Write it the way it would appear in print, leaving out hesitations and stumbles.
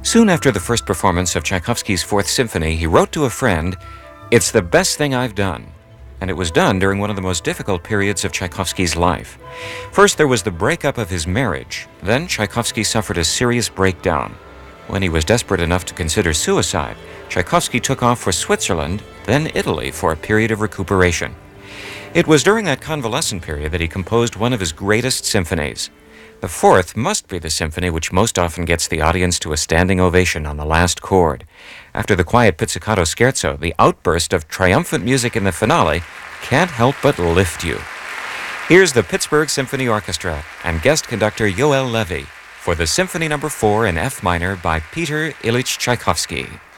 Soon after the first performance of Tchaikovsky's Fourth Symphony, he wrote to a friend, "It's the best thing I've done." And it was done during one of the most difficult periods of Tchaikovsky's life. First, there was the breakup of his marriage. Then Tchaikovsky suffered a serious breakdown. When he was desperate enough to consider suicide, Tchaikovsky took off for Switzerland, then Italy, for a period of recuperation. It was during that convalescent period that he composed one of his greatest symphonies. The fourth must be the symphony which most often gets the audience to a standing ovation on the last chord. After the quiet pizzicato scherzo, the outburst of triumphant music in the finale can't help but lift you. Here's the Pittsburgh Symphony Orchestra and guest conductor Yoel Levy for the Symphony No. 4 in F minor by Peter Ilyich Tchaikovsky.